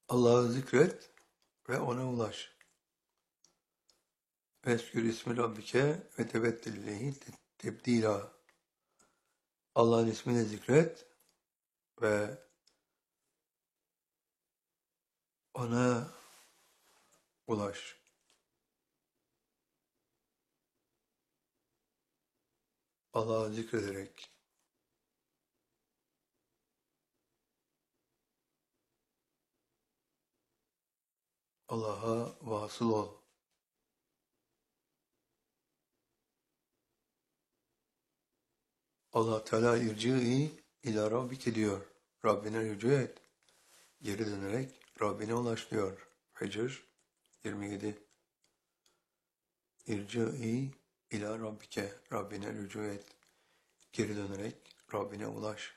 Allah'ı zikret ve ona ulaş. Veskür ismi Rabbike ve teveddel ileyhi tebdila. Allah'ın ismini zikret ve ona ulaş. Allah'ı zikrederek Allah'a vasıl ol. Allah Teala irci'i ila Rabbike diyor. Rabbine rücu et. Geri dönerek Rabbine ulaş diyor. Fecr 27. İrci'i ila Rabbike. Rabbine rücu et. Geri dönerek Rabbine ulaş.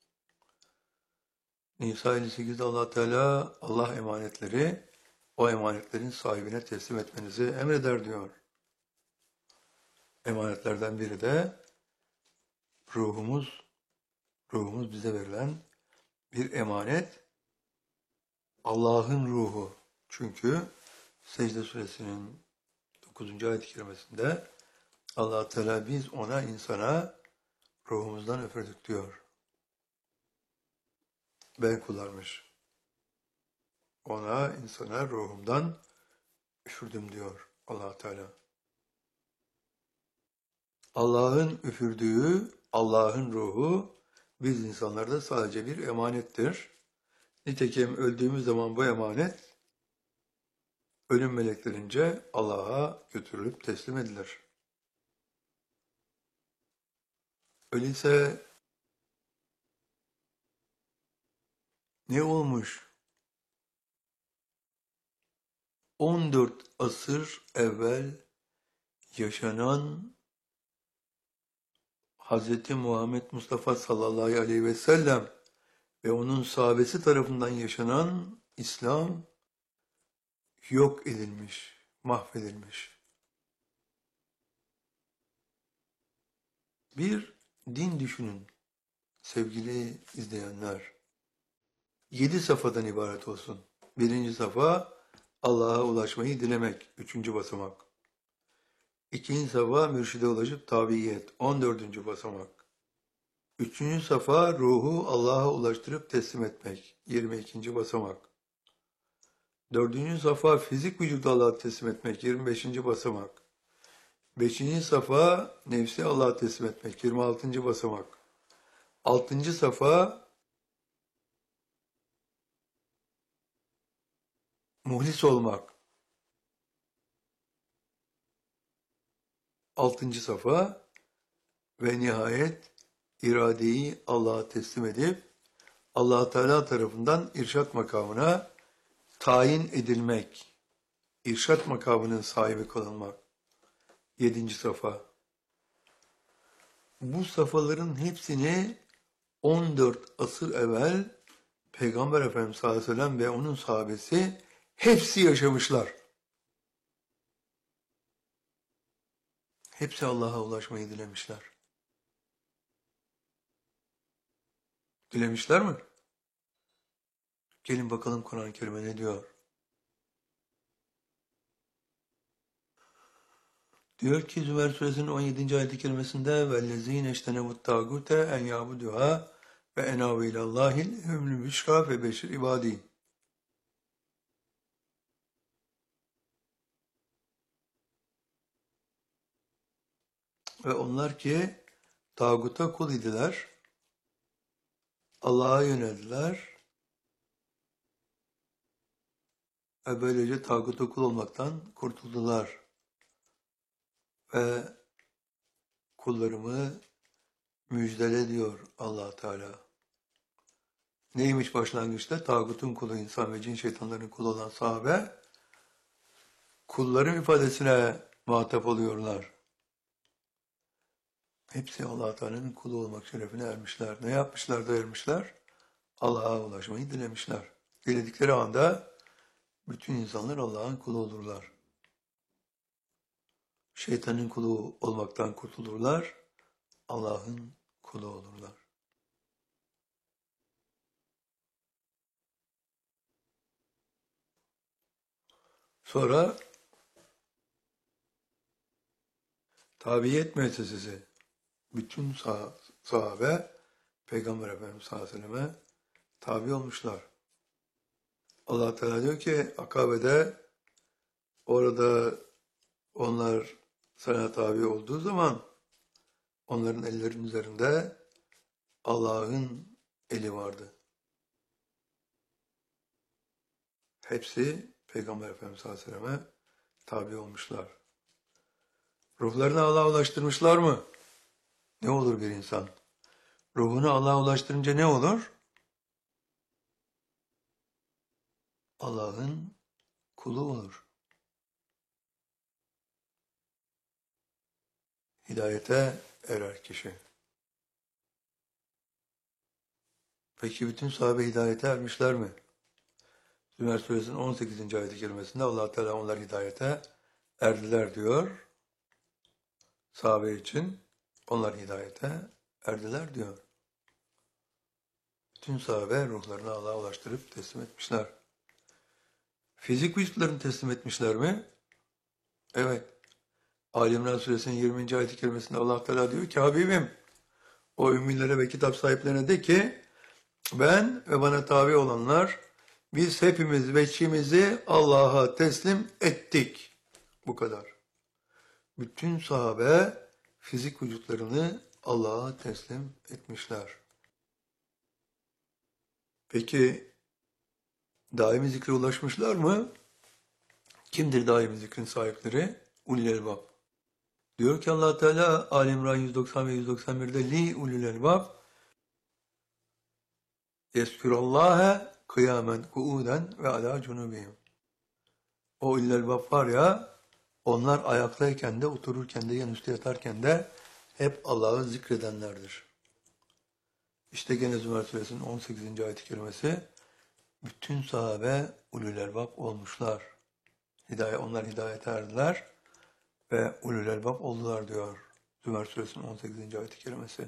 Nisa 58'de Allah Teala Allah emanetleri o emanetlerin sahibine teslim etmenizi emreder diyor. Emanetlerden biri de ruhumuz bize verilen bir emanet, Allah'ın ruhu. Çünkü Secde Suresinin 9. ayet-i kerimesinde Allah Teala biz ona insana ruhumuzdan üfürdük diyor. Ben kullanmış. Ona insana ruhumdan üfürdüm diyor Allah Teala. Allah'ın üfürdüğü, Allah'ın ruhu biz insanlarda sadece bir emanettir. Nitekim öldüğümüz zaman bu emanet ölüm meleklerince Allah'a götürülüp teslim edilir. Öyleyse ne olmuş? 14 asır evvel yaşanan Hz. Muhammed Mustafa sallallahu aleyhi ve sellem ve onun sahabesi tarafından yaşanan İslam yok edilmiş, mahvedilmiş. Bir din düşünün sevgili izleyenler. 7 safhadan ibaret olsun. Birinci safha Allah'a ulaşmayı dilemek, 3. basamak. İkinci safha mürşide ulaşıp tabiyet, 14. basamak. 3. safha ruhu Allah'a ulaştırıp teslim etmek, 22. basamak. 4. safha fizik vücudu Allah'a teslim etmek, 25. basamak. 5. safha nefsi Allah'a teslim etmek, 26. basamak. 6. safha muhlis olmak. 6. safha ve nihayet iradeyi Allah'a teslim edip Allah Teala tarafından irşat makamına tayin edilmek, irşat makamının sahibi kılınmak. 7. safha. Bu safhaların hepsini 14 asır evvel Peygamber Efendimiz sallallahu aleyhi ve sellem ve onun sahabesi hepsi yaşamışlar. Hepsi Allah'a ulaşmayı dilemişler. Dilemişler mi? Gelin bakalım Kur'an-ı Kerim'e ne diyor? Diyor ki Zümer Suresinin 17. ayet-i kerimesinde وَالَّذ۪ينَ اَجْتَنَبُوا الطَّاغُوتَ اَنْ يَعْبُدُوهَا وَاَنَابُوا اِلَى اللّٰهِ الْهُمْ الْبُشْرَى فَبَشِّرْ عِبَادِهِ. Ve onlar ki tağuta kul idiler, Allah'a yöneldiler ve böylece tağuta kul olmaktan kurtuldular. Ve kullarımı müjdele diyor Allah Teala. Neymiş başlangıçta? Tağutun kulu, insan ve cin şeytanların kulu olan sahabe, kulların ifadesine muhatap oluyorlar. Hepsi Allah Teala'nın kulu olmak şerefine ermişler. Ne yapmışlar da ermişler? Allah'a ulaşmayı dilemişler. Diledikleri anda bütün insanlar Allah'ın kulu olurlar. Şeytanın kulu olmaktan kurtulurlar. Allah'ın kulu olurlar. Sonra tabiyet müessesesi. Bütün sahabe Peygamber Efendimiz sallallahu aleyhi ve selleme tabi olmuşlar. Allah Teala diyor ki Akabe'de orada onlar sana tabi olduğu zaman onların ellerinin üzerinde Allah'ın eli vardı. Hepsi Peygamber Efendimiz sallallahu aleyhi ve selleme tabi olmuşlar. Ruhlarını Allah'a ulaştırmışlar mı? Ne olur bir insan? Ruhunu Allah'a ulaştırınca ne olur? Allah'ın kulu olur. Hidayete erer kişi. Peki bütün sahabe hidayete ermişler mi? Zümer Suresinin 18. ayet-i kerimesinde Allah Teala onlar hidayete erdiler diyor. Sahabe için onlar hidayete erdiler diyor. Bütün sahabe ruhlarını Allah'a ulaştırıp teslim etmişler. Fizik vücutlarını teslim etmişler mi? Evet. Ali İmran Suresinin 20. ayet-i kerimesinde Allah Teala diyor ki Habibim o ümmilere ve kitap sahiplerine de ki ben ve bana tabi olanlar biz hepimiz veçimizi Allah'a teslim ettik. Bu kadar. Bütün sahabe fizik vücutlarını Allah'a teslim etmişler. Peki daimi zikre ulaşmışlar mı? Kimdir daimi zikrin sahipleri? Ulul elbab. Diyor ki Allah Teala Ali İmran 190 ve 191'de li ulul elbab yeskürallâhe kıyamen kuuden ve alâ cunubihim. O ulul elbab var ya onlar ayaktayken de otururken de yanüstü yatarken de hep Allah'ı zikredenlerdir. İşte gene Zümer Suresinin 18. ayet-i kerimesi bütün sahabe ulul elbab olmuşlar. Onlar hidayete erdiler ve ulul elbab oldular diyor Zümer Suresinin 18. ayet-i kerimesi.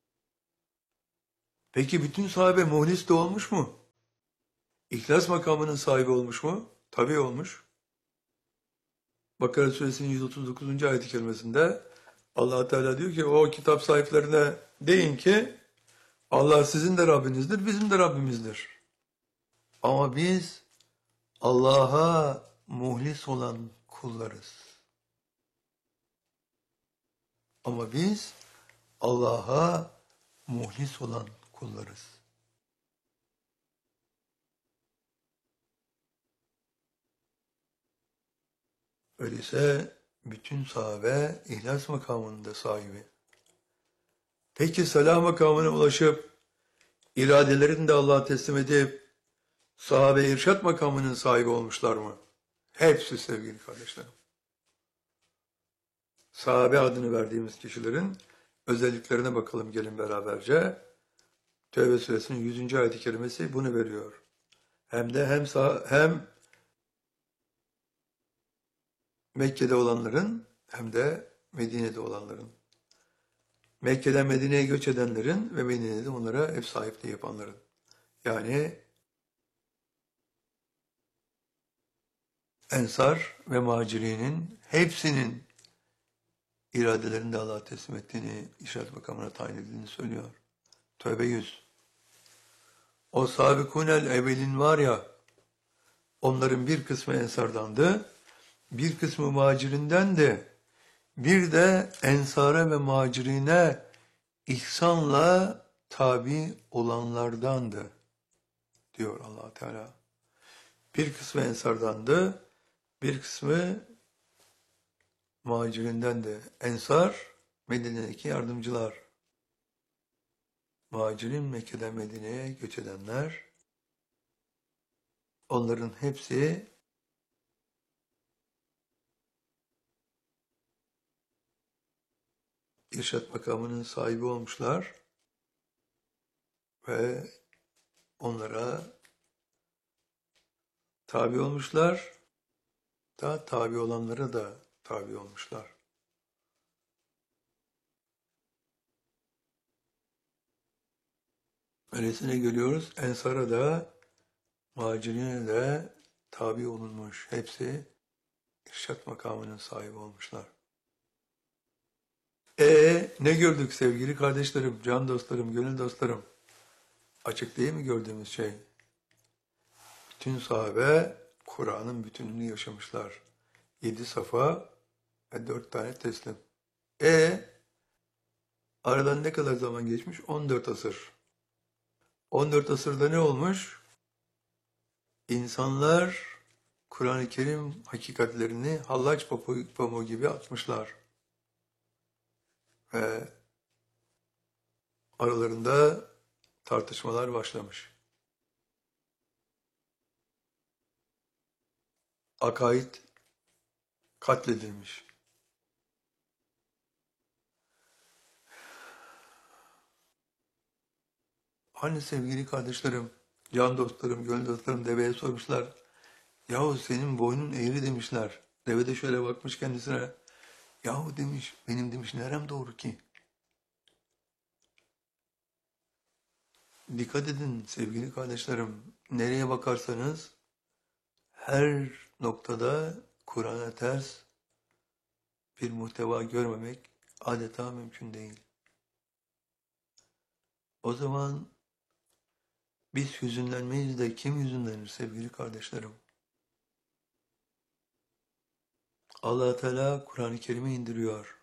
Peki bütün sahabe muhlis de olmuş mu? İhlas makamının sahibi olmuş mu? Tabii olmuş. Bakara Suresinin 139. ayet-i kerimesinde Allah Teala diyor ki o kitap sahiplerine deyin ki Allah sizin de Rabbinizdir, bizim de Rabbimizdir. Ama biz Allah'a muhlis olan kullarız. Ama biz Allah'a muhlis olan kullarız. Öyleyse bütün sahabe ihlas makamının da sahibi. Peki salah makamına ulaşıp iradelerini de Allah'a teslim edip sahabe irşat makamının sahibi olmuşlar mı? Hepsi sevgili kardeşlerim. Sahabe adını verdiğimiz kişilerin özelliklerine bakalım gelin beraberce. Tevbe suresinin 100. ayet-i kerimesi bunu veriyor. Hem Mekke'de olanların hem de Medine'de olanların. Mekke'den Medine'ye göç edenlerin ve Medine'de onlara ev sahipliği yapanların. Yani Ensar ve Muhacirinin hepsinin iradelerini de Allah'a teslim ettiğini, işaret makamına tayin edildiğini söylüyor. Tövbe 100. O sabikunel evvelin var ya, onların bir kısmı Ensar'dandı, bir kısmı Muhacirinden de, bir de Ensar'a ve Muhacirine ihsanla tabi olanlardandı, diyor Allah Teala. Bir kısmı Ensar'dandı, bir kısmı Muhacirinden de. Ensar, Medine'deki yardımcılar. Muhacirin Mekke'den Medine'ye göç edenler, onların hepsi irşat makamının sahibi olmuşlar ve onlara tabi olmuşlar, tabi olanlara da tabi olmuşlar. Öylesine görüyoruz, Ensar'a da, Muhacirine de tabi olunmuş. Hepsi irşat makamının sahibi olmuşlar. Ne gördük sevgili kardeşlerim, can dostlarım, gönül dostlarım? Açık değil mi gördüğümüz şey? Bütün sahabe Kur'an'ın bütününü yaşamışlar. 7 safa ve 4 tane teslim. Aradan ne kadar zaman geçmiş? 14 asır. 14 asırda ne olmuş? İnsanlar Kur'an-ı Kerim hakikatlerini hallaç pamuğu gibi atmışlar. Ve aralarında tartışmalar başlamış. Akaid katledilmiş. Hani sevgili kardeşlerim, can dostlarım, gönül dostlarım deveye sormuşlar. Yahu senin boynun eğri demişler. Deve de şöyle bakmış kendisine. Yahu demiş, benim demiş nerem doğru ki? Dikkat edin sevgili kardeşlerim, nereye bakarsanız her noktada Kur'an'a ters bir muhteva görmemek adeta mümkün değil. O zaman biz hüzünlenmeyiz de kim hüzünlenir sevgili kardeşlerim? Allah Teala Kur'an-ı Kerim'i indiriyor.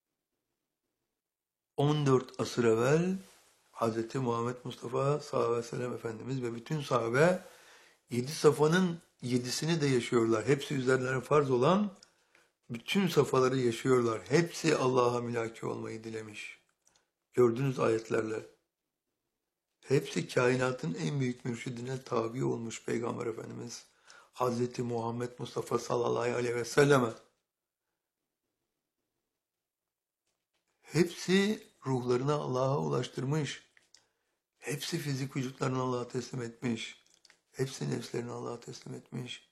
14 asır evvel Hz. Muhammed Mustafa sallallahu aleyhi ve sellem Efendimiz ve bütün sahabe 7 safanın 7'sini de yaşıyorlar. Hepsi üzerlerine farz olan bütün safhaları yaşıyorlar. Hepsi Allah'a mülaki olmayı dilemiş. Gördüğünüz ayetlerle. Hepsi kainatın en büyük mürşidine tabi olmuş Peygamber Efendimiz Hz. Muhammed Mustafa sallallahu aleyhi ve selleme. Hepsi ruhlarını Allah'a ulaştırmış. Hepsi fizik vücutlarını Allah'a teslim etmiş. Hepsi nefslerini Allah'a teslim etmiş.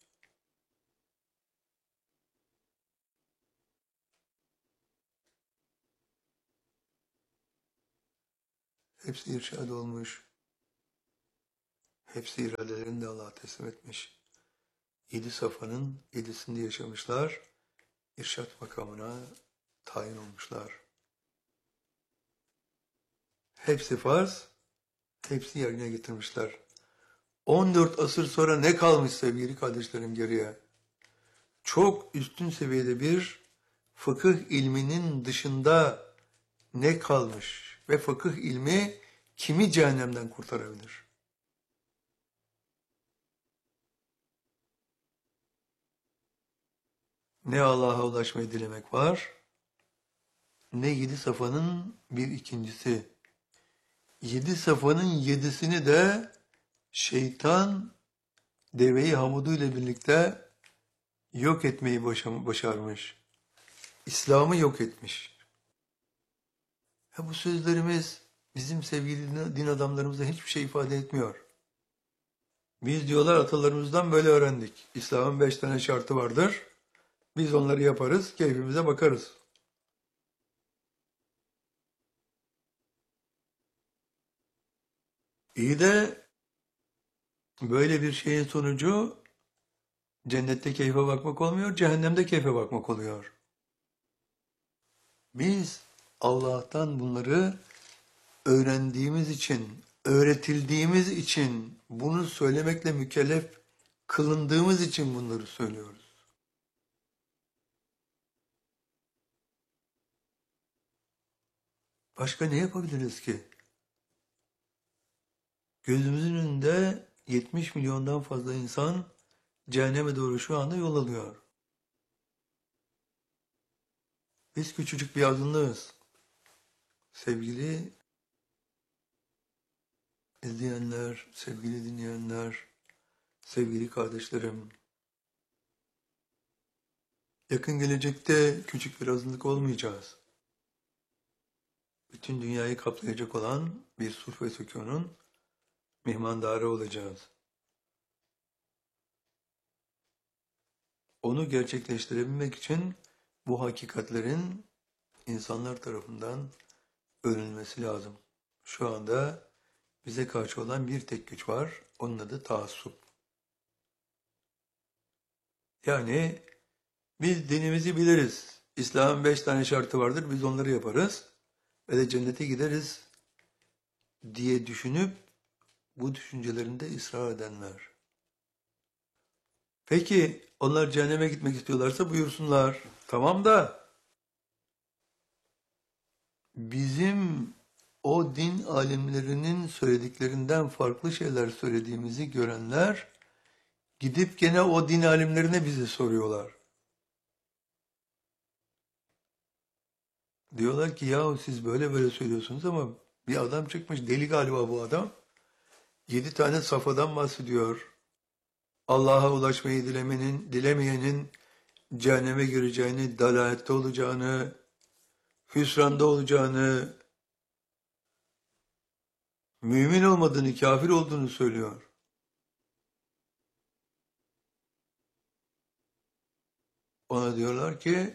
Hepsi irşad olmuş. Hepsi iradelerini de Allah'a teslim etmiş. 7 safanın 7'sinde yaşamışlar. İrşad makamına tayin olmuşlar. Hepsi farz, hepsi yerine getirmişler. 14 asır sonra ne kalmış sevgili kardeşlerim geriye? Çok üstün seviyede bir fıkıh ilminin dışında ne kalmış? Ve fıkıh ilmi kimi cehennemden kurtarabilir? Ne Allah'a ulaşmayı dilemek var, ne 7 safanın bir ikincisi. 7 safanın 7'sini de şeytan deveyi Hamud'u ile birlikte yok etmeyi başarmış. İslam'ı yok etmiş. Bu sözlerimiz bizim sevgili din adamlarımıza hiçbir şey ifade etmiyor. Biz diyorlar atalarımızdan böyle öğrendik. İslam'ın 5 tane şartı vardır. Biz onları yaparız, keyfimize bakarız. İyi de böyle bir şeyin sonucu cennette keyfe bakmak olmuyor, cehennemde keyfe bakmak oluyor. Biz Allah'tan bunları öğrendiğimiz için, öğretildiğimiz için, bunu söylemekle mükellef kılındığımız için bunları söylüyoruz. Başka ne yapabiliriz ki? Gözümüzün önünde 70 milyondan fazla insan cehenneme doğru şu anda yol alıyor. Biz küçücük bir azınlığız. Sevgili izleyenler, sevgili dinleyenler, sevgili kardeşlerim, yakın gelecekte küçük bir azınlık olmayacağız. Bütün dünyayı kaplayacak olan bir sulh ve sükûnun mihmandarı olacağız. Onu gerçekleştirebilmek için bu hakikatlerin insanlar tarafından öğrenilmesi lazım. Şu anda bize karşı olan bir tek güç var. Onun adı taassup. Yani Biz dinimizi biliriz. İslam'ın 5 tane şartı vardır. Biz onları yaparız. Ve de cennete gideriz diye düşünüp bu düşüncelerinde ısrar edenler. Peki onlar cehenneme gitmek istiyorlarsa buyursunlar. Tamam da bizim o din alimlerinin söylediklerinden farklı şeyler söylediğimizi görenler gidip gene o din alimlerine bizi soruyorlar. Diyorlar ki yahu siz böyle böyle söylüyorsunuz ama bir adam çıkmış deli galiba bu adam. 7 tane safhadan bahsediyor. Allah'a ulaşmayı dilemeyenin cehenneme gireceğini, dalalette olacağını, hüsranda olacağını, mümin olmadığını, kafir olduğunu söylüyor. Ona diyorlar ki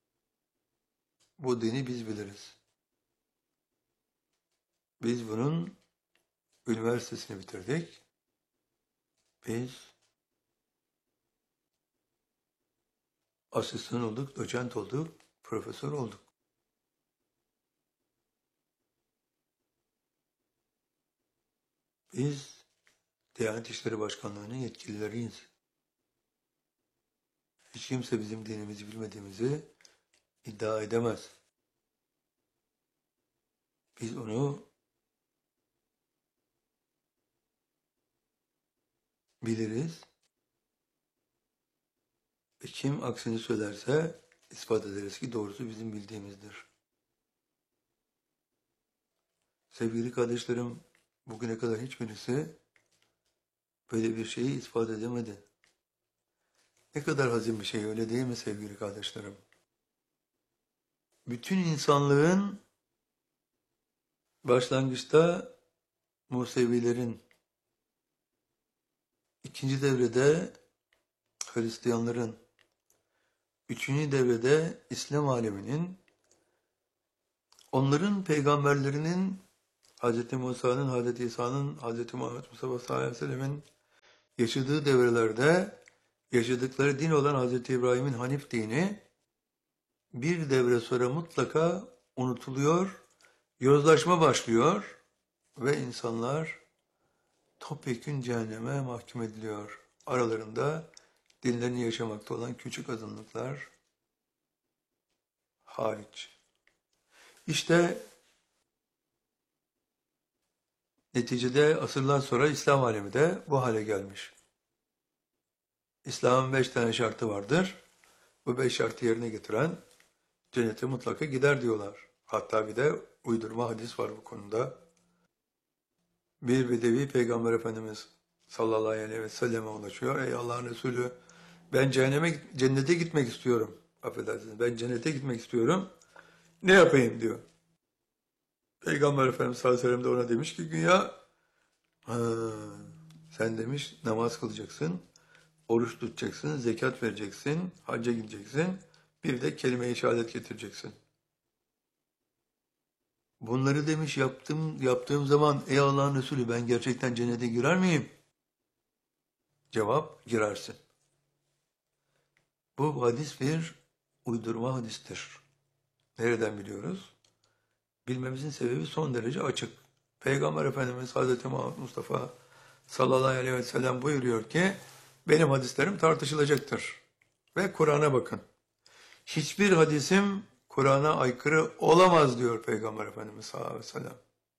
bu dini biz biliriz. Biz bunun üniversitesini bitirdik. Biz asistan olduk, doçent olduk, profesör olduk. Biz Diyanet İşleri Başkanlığı'nın yetkilileriyiz. Hiç kimse bizim dinimizi bilmediğimizi iddia edemez. Biz onu biliriz ve kim aksini söylerse ispat ederiz ki doğrusu bizim bildiğimizdir. Sevgili kardeşlerim, bugüne kadar hiçbirisi böyle bir şeyi ispat edemedi. Ne kadar hazin bir şey, öyle değil mi sevgili kardeşlerim? Bütün insanlığın başlangıçta Musevilerin, ikinci devrede Hristiyanların, üçüncü devrede İslam aleminin, onların peygamberlerinin, Hz. Musa'nın, Hz. İsa'nın, Hz. Muhammed Mustafa sallallahu aleyhi ve sellem'in yaşadığı devrelerde yaşadıkları din olan Hz. İbrahim'in Hanif dini bir devre sonra mutlaka unutuluyor, yozlaşma başlıyor ve insanlar topyekün cehenneme mahkum ediliyor. Aralarında dinlerini yaşamakta olan küçük azınlıklar hariç. İşte neticede asırlar sonra İslam alemi de bu hale gelmiş. İslam'ın 5 tane şartı vardır. Bu 5 şartı yerine getiren cennete mutlaka gider diyorlar. Hatta bir de uydurma hadis var bu konuda. Bir bedevi Peygamber Efendimiz sallallahu aleyhi ve selleme ulaşıyor. Ey Allah'ın Resulü, ben cennete gitmek istiyorum. Affedersiniz, ben cennete gitmek istiyorum. Ne yapayım diyor. Peygamber Efendimiz sallallahu aleyhi ve sellem de ona demiş ki güya sen demiş namaz kılacaksın, oruç tutacaksın, zekat vereceksin, hacca gideceksin, bir de kelime-i şehadet getireceksin. Bunları demiş yaptığım zaman ey Allah'ın Resulü ben gerçekten cennete girer miyim? Cevap girersin. Bu hadis bir uydurma hadistir. Nereden biliyoruz? Bilmemizin sebebi son derece açık. Peygamber Efendimiz Hazreti Muhammed Mustafa sallallahu aleyhi ve sellem buyuruyor ki benim hadislerim tartışılacaktır. Ve Kur'an'a bakın. Hiçbir hadisim Kur'an'a aykırı olamaz diyor Peygamber Efendimiz sallallahu aleyhi ve sellem.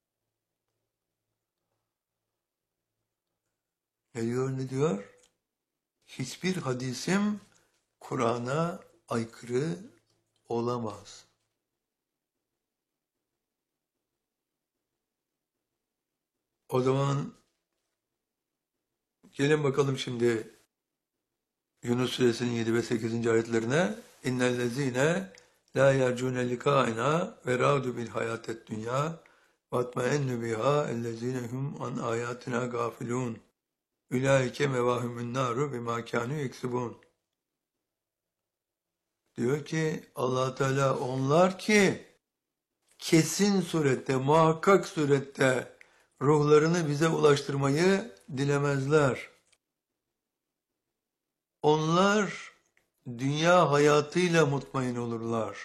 Ne diyor? Hiçbir hadisim Kur'an'a aykırı olamaz. O zaman gelin bakalım şimdi Yunus Suresinin 7 ve 8. ayetlerine. İnnellezîne lâ yercûne likâina ve râdu bil hayâtet dünyâ vatmaennu biha ellezîne hum an âyâtina gâfilûn. Ulaike mevâhumün nâru bimâ kânû yeksibûn. Diyor ki Allah Teala onlar ki kesin surette, muhakkak surette ruhlarını bize ulaştırmayı dilemezler. Onlar dünya hayatıyla mutmain olurlar.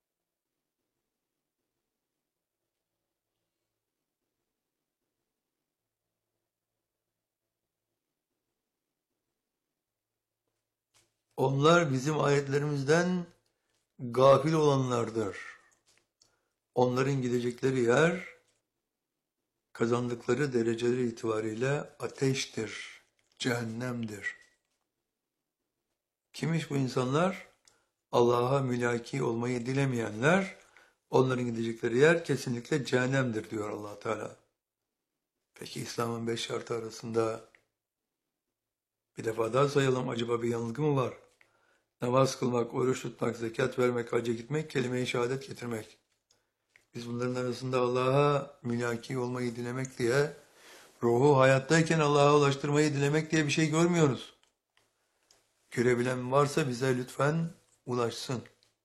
Onlar bizim ayetlerimizden gafil olanlardır. Onların gidecekleri yer, kazandıkları dereceleri itibariyle ateştir, cehennemdir. Kimmiş bu insanlar? Allah'a mülaki olmayı dilemeyenler, onların gidecekleri yer kesinlikle cehennemdir diyor Allah Teala. Peki İslam'ın 5 şartı arasında bir defa daha sayalım, acaba bir yanılgı mı var? Namaz kılmak, oruç tutmak, zekat vermek, hacca gitmek, kelime-i şehadet getirmek. Biz bunların arasında Allah'a mülaki olmayı dilemek diye, ruhu hayattayken Allah'a ulaştırmayı dilemek diye bir şey görmüyoruz. Görebilen varsa bize lütfen ulaşsın.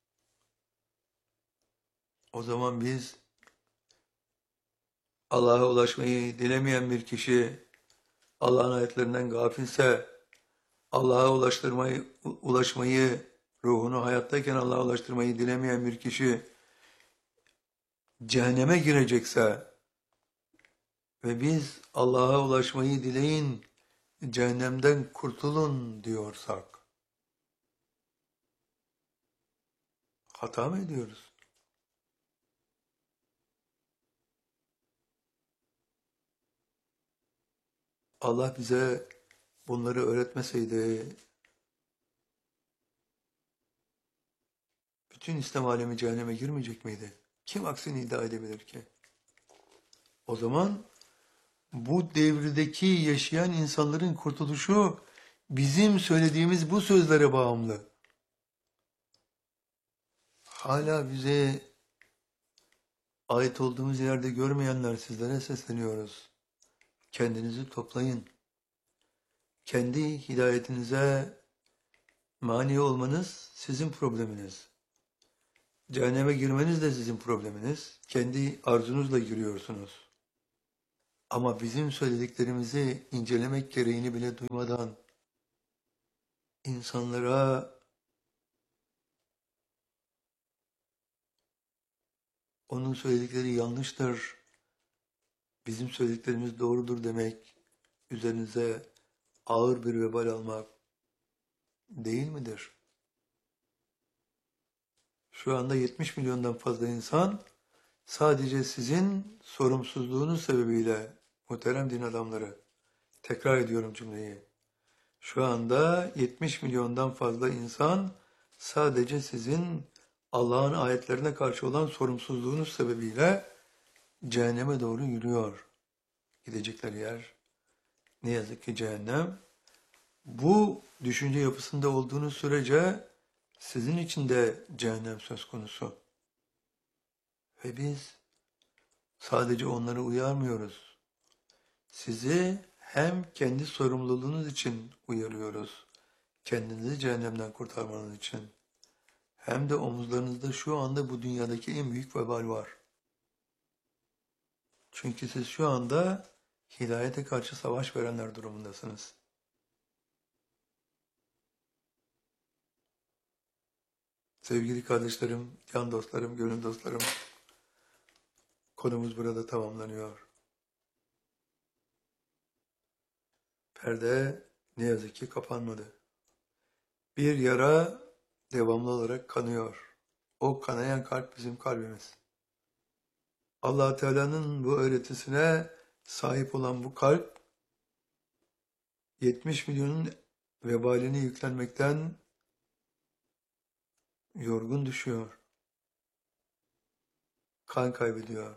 O zaman biz Allah'a ulaşmayı dilemeyen bir kişi Allah'ın ayetlerinden gafilse, Allah'a ulaşmayı, ruhunu hayattayken Allah'a ulaştırmayı dilemeyen bir kişi cehenneme girecekse ve biz Allah'a ulaşmayı dileyin, cehennemden kurtulun diyorsak, hata mı ediyoruz? Allah bize bunları öğretmeseydi, bütün İslam alemi cehenneme girmeyecek miydi? Kim aksini iddia edebilir ki? O zaman bu devrdeki yaşayan insanların kurtuluşu bizim söylediğimiz bu sözlere bağımlı. Hala bize ait olduğumuz yerde görmeyenler, sizlere sesleniyoruz. Kendinizi toplayın. Kendi hidayetinize mani olmanız sizin probleminiz. Cehenneme girmeniz de sizin probleminiz. Kendi arzunuzla giriyorsunuz. Ama bizim söylediklerimizi incelemek gereğini bile duymadan insanlara onun söyledikleri yanlıştır, bizim söylediklerimiz doğrudur demek, üzerinize ağır bir vebal almak değil midir? Şu anda 70 milyondan fazla insan sadece sizin sorumsuzluğunuz sebebiyle, muhterem din adamları, tekrar ediyorum cümleyi. Şu anda 70 milyondan fazla insan sadece sizin Allah'ın ayetlerine karşı olan sorumsuzluğunuz sebebiyle cehenneme doğru yürüyor. Gidecekleri yer ne yazık ki cehennem. Bu düşünce yapısında olduğunuz sürece sizin için de cehennem söz konusu. Ve biz sadece onları uyarmıyoruz. Sizi hem kendi sorumluluğunuz için uyarıyoruz. Kendinizi cehennemden kurtarmanız için. Hem de omuzlarınızda şu anda bu dünyadaki en büyük vebal var. Çünkü siz şu anda hidayete karşı savaş verenler durumundasınız. Sevgili kardeşlerim, can dostlarım, gönül dostlarım, konumuz burada tamamlanıyor. Perde ne yazık ki kapanmadı. Bir yara devamlı olarak kanıyor. O kanayan kalp bizim kalbimiz. Allah Teala'nın bu öğretisine sahip olan bu kalp 70 milyonun vebalini yüklenmekten yorgun düşüyor. Kan kaybediyor.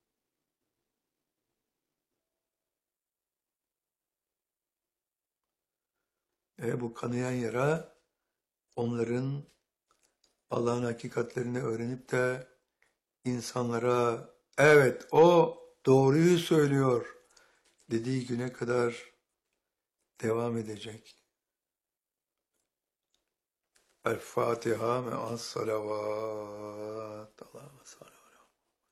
Bu kanayan yara onların Allah'ın hakikatlerini öğrenip de insanlara evet o doğruyu söylüyor dediği güne kadar devam edecek. El Fatiha me'as salavat. Allah'a